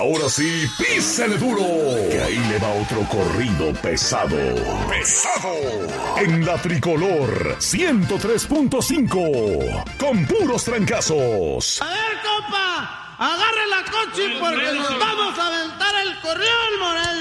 Ahora sí, písele duro, que ahí le va otro corrido pesado. En la Tricolor 103.5, con puros trancazos. A ver, compa, agarre la coche porque nos vamos a aventar el corrido del Moreño.